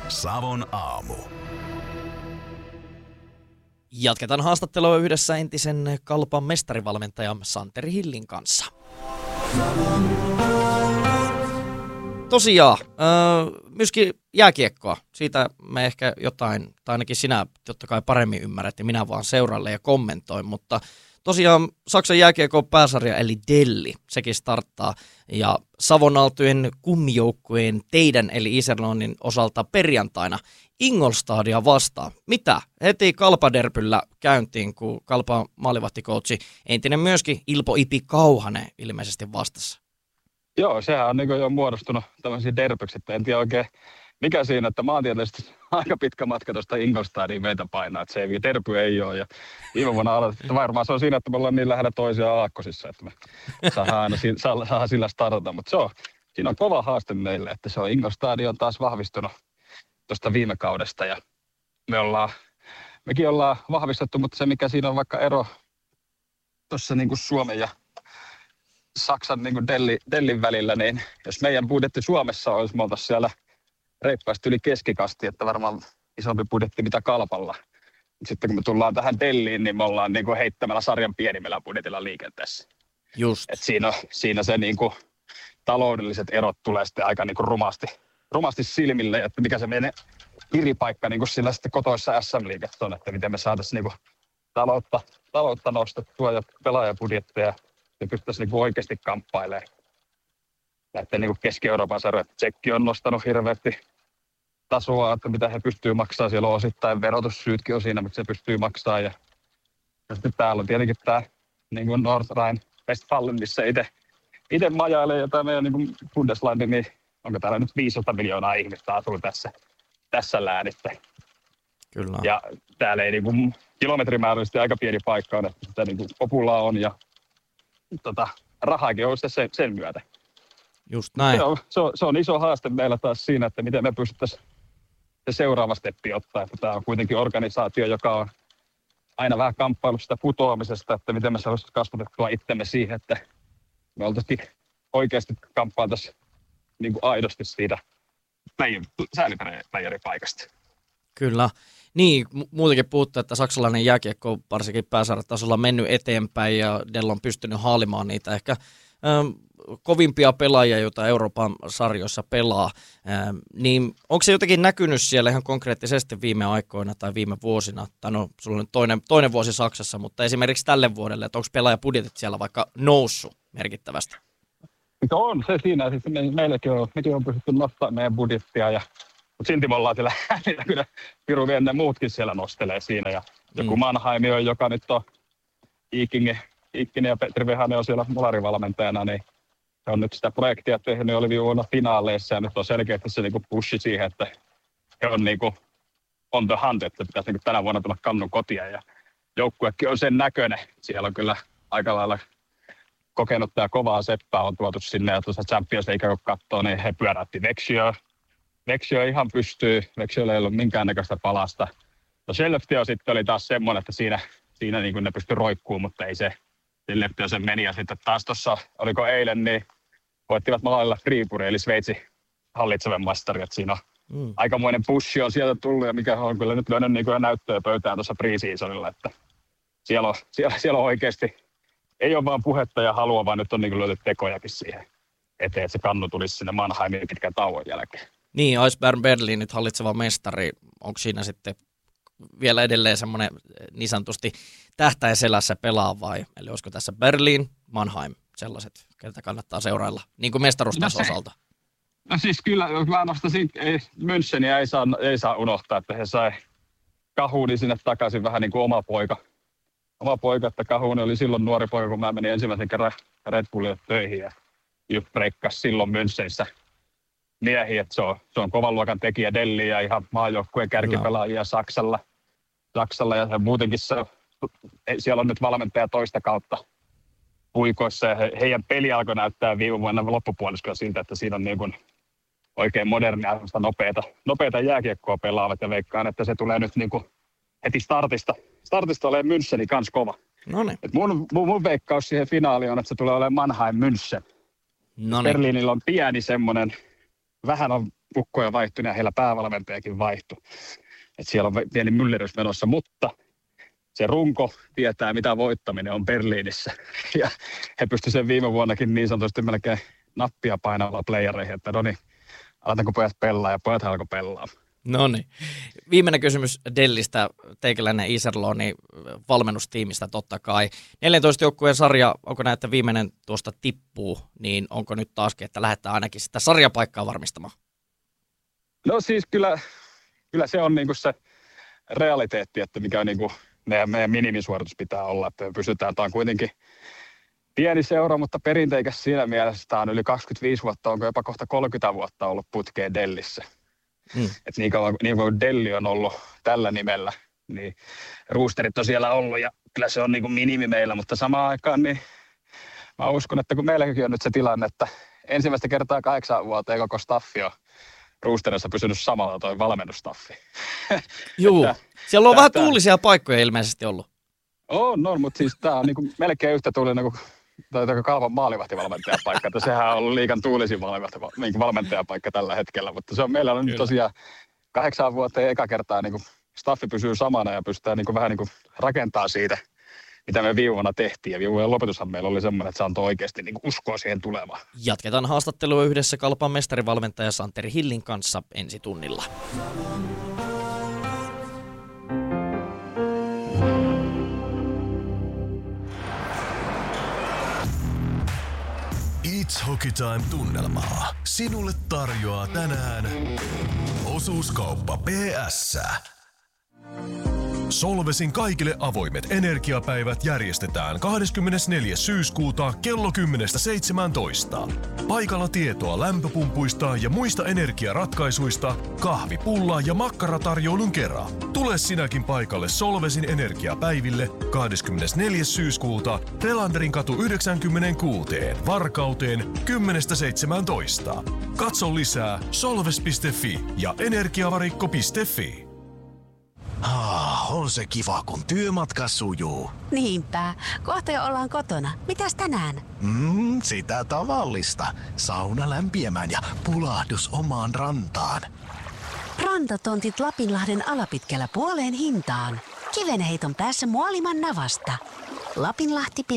Savon aamu. Jatketaan haastattelua yhdessä entisen Kalpan mestarivalmentajan Santeri Hillin kanssa. Tosiaan, myöskin jääkiekkoa. Siitä me ehkä jotain, tai ainakin sinä totta kai paremmin ymmärrät, ja minä vaan seurailen ja kommentoin, mutta tosiaan Saksan jääkiekon pääsarja eli Delli, sekin starttaa, ja Savonaltujen kummijoukkueen teidän eli Iserlohnin osalta perjantaina Ingolstadia vastaan. Mitä? Heti Kalpaderpyllä käyntiin, kun Kalpan maalivahtikoutsi entinen myöskin Ilpo Ipi Kauhanen ilmeisesti vastassa. Joo, sehän on niin jo muodostunut tämmöisiä derpyksi, että en tiedä oikein mikä siinä, että maantieteellisesti aika pitkä matka tuosta Ingolstadiin meitä painaa, että se ei, derpy ei ole. Ja viime vuonna aloitettu, varmaan se on siinä, että me ollaan niin lähellä toisia aakkosissa, että me saadaan sillä startata, mutta siinä on kova haaste meille, että se on Ingolstadi on taas vahvistunut tuosta viime kaudesta ja mekin ollaan vahvistettu, mutta se mikä siinä on vaikka ero tuossa niin kuin Suomen ja Saksan niin kuin Dellin välillä, niin jos meidän budjetti Suomessa olisi, me oltaisiin siellä reippaasti yli keskikasti, että varmaan isompi budjetti mitä Kalpalla. Sitten kun me tullaan tähän Delliin, niin me ollaan niin kuin heittämällä sarjan pienimmällä budjetilla liikenteessä. Just. Et siinä se niin kuin taloudelliset erot tulee sitten aika niin kuin rumasti silmille, että mikä se meidän kiripaikka niin kuin sillä sitten kotoissa SM-liikettä on, että miten me saataisiin niin kuin taloutta nostettua ja pelaajabudjetteja ja pystyttäisiin niin kuin oikeasti kamppailemaan. Näiden niin kuin Keski-Euroopan sarjoja. Tsekki on nostanut hirveästi tasoa, että mitä he pystyy maksamaan. Siellä on osittain verotussyytkin on siinä, miksi se pystyy maksamaan. Ja sitten täällä on tietenkin tämä niin kuin Nordrhein-Westfalen, missä itse majailee. Ja tämä meidän niin kuin Bundeslandi, niin onko täällä nyt 500 miljoonaa ihmistä asuu tässä läänissä. Kyllä. Ja täällä ei niin kuin kilometrimääräisesti aika pieni paikka on, että sitä niin kuin populaa on ja rahaakin on sitten sen myötä. Just näin. Se on iso haaste meillä taas siinä, että miten me pystyttäisiin se seuraava steppi ottaa. Että tämä on kuitenkin organisaatio, joka on aina vähän kamppailut sitä putoamisesta, että miten me saataisiin kasvatettua itsemme siihen, että me oltaisiin oikeasti kamppailtaisiin niin kuin aidosti siitä sääliplayeripaikasta. Kyllä. Niin, muutenkin puhuttu, että saksalainen jääkiekko on varsinkin pääsarjatasolla mennyt eteenpäin ja Dell on pystynyt haalimaan niitä ehkä kovimpia pelaajia, joita Euroopan sarjoissa pelaa, niin onko se jotenkin näkynyt siellä ihan konkreettisesti viime aikoina tai viime vuosina? Tai no, sulla on nyt toinen vuosi Saksassa, mutta esimerkiksi tälle vuodelle, että onko pelaajabudjetit siellä vaikka noussut merkittävästi? On se siinä, siis mekin on pystytty nostamaan meidän budjettia, mutta silti me ollaan siellä äänillä, kyllä Piru ne muutkin siellä nostelee siinä. Ja joku Mannheim, joka nyt on Ikkinen ja Petri Vehanen on siellä molarivalmentajana, niin he on nyt sitä projektia tehnyt, oli viime vuonna finaaleissa ja nyt on selkeästi se niinku pushi siihen, että he on niinku on the hunt, että pitäisi niinku tänä vuonna tulla kannun kotia ja joukkuekin on sen näköinen. Siellä on kyllä aika lailla kokenutta ja kovaa seppää on tuotu sinne ja tuossa Champions League kun katsoo, niin he pyöräytti Växjö ihan pystyy, Växjöllä ei ollut minkäännäköistä palasta. No Skellefteå sitten oli taas semmoinen, että siinä niin kuin ne pystyi roikkuun, mutta ei se Skellefteå sen meni. Ja sitten taas tuossa, oliko eilen, niin voittivat maalilla Friipuri, eli Sveitsi hallitsevan mestari. Että siinä on aikamoinen pushi on sieltä tullut, ja mikä on kyllä nyt lyönyt niin kuin näyttöä pöytään tuossa pre-seasonilla, että siellä on oikeasti, ei ole vaan puhetta ja halua, vaan nyt on niin kuin lyöty tekojakin siihen eteen, että se kannu tulisi sinne Mannheimiin pitkän tauon jälkeen. Niin, Eisbären Berlin nyt hallitseva mestari, onko siinä sitten vielä edelleen semmoinen niin sanotusti tähtäin selässä pelaa vai? Eli olisiko tässä Berlin, Mannheim, sellaiset, ketä kannattaa seurailla, niin kuin mestaruustason osalta? No siis kyllä, mä nostaisin, Müncheniä ei saa unohtaa, että he sai Kahuni sinne takaisin vähän niin kuin oma poika, että Kahuni oli silloin nuori poika, kun mä menin ensimmäisen kerran Red Bullille töihin ja just breikkasi silloin Münchenissä miehiä, että se on kovan luokan tekijä Delli ja ihan maajoukkueen kärkipelaajia Saksalla ja muutenkin siellä on nyt valmentaja toista kautta puikoissa ja heidän peli alkoi näyttää viime vuonna loppupuoliskolla siltä, että siinä on niin kuin oikein modernia, nopeata jääkiekkoa pelaavat ja veikkaan, että se tulee nyt niin kuin heti startista olemaan Müncheni kans kova. Noniin. Mun veikkaus siihen finaaliin on, että se tulee olemaan Mannheim München. Berliinillä on pieni semmoinen, vähän on ukkoja vaihtui ja heillä päävalmentajakin vaihtui. Et siellä on pieni myllerys menossa, mutta se runko tietää, mitä voittaminen on Berliinissä. Ja he pystyivät sen viime vuonnakin niin sanotusti melkein nappia painavalla playereihin, että no niin, aletaanko pojat pelaa ja pojat alkoi pelaa. No niin. Viimeinen kysymys Dellistä, teikäläinen Iserlohnin valmennustiimistä totta kai. 14 joukkueen sarja, onko näin, että viimeinen tuosta tippuu, niin onko nyt taaskin, että lähdetään ainakin sitä sarjapaikkaa varmistamaan? No siis kyllä se on niinku se realiteetti, että mikä on niinku meidän minimisuoritus pitää olla, että me pystytään. Tämä on kuitenkin pieni seura, mutta perinteikäs siinä mielessä. Tämä on yli 25 vuotta, onko jopa kohta 30 vuotta ollut putkeen Dellissä. Et niin kuin Delli on ollut tällä nimellä, niin roosterit on siellä ollut ja kyllä se on niin kuin minimi meillä, mutta samaan aikaan niin mä uskon, että kun meilläkin on nyt se tilanne, että ensimmäistä kertaa 8 vuoteen koko staffi on roosterissa pysynyt samalla toi valmennustaffi. Juu, siellä on vähän tuulisia paikkoja ilmeisesti ollut. On, mutta siis tää on niin kuin melkein yhtä tuulinen kuin Kalvan maalivahtivalmentajapaikka, että sehän on ollut liigan tuulisin valmentajapaikka tällä hetkellä, mutta se on meillä on nyt tosiaan 8 vuoteen eka kertaa niin kuin staffi pysyy samana ja pystytään niin kuin vähän niin kuin rakentaa siitä, mitä me viime vuonna tehtiin. Ja viime vuonna lopetushan meillä oli semmoinen, että se antoi oikeasti niin kuin uskoa siihen tulevaan. Jatketaan haastattelua yhdessä Kalpan mestarivalmentaja Santeri Hillin kanssa ensi tunnilla. It's Hockey Time-tunnelmaa sinulle tarjoaa tänään Osuuskauppa PS. Solvesin kaikille avoimet energiapäivät järjestetään 24. syyskuuta kello 10.17. Paikalla tietoa lämpöpumpuista ja muista energiaratkaisuista, kahvipulla ja makkaratarjoulun kera. Tule sinäkin paikalle Solvesin energiapäiville 24. syyskuuta Relanderin katu 96 Varkauteen 10.17. Katso lisää solves.fi ja energiavarikko.fi. On se kiva, kun työmatka sujuu. Niinpä. Kohta jo ollaan kotona. Mitäs tänään? Sitä tavallista. Sauna lämpiämään ja pulahdus omaan rantaan. Rantatontit Lapinlahden alapitkällä puoleen hintaan. Kivenheiton päässä Muoliman navasta. Lapinlahti.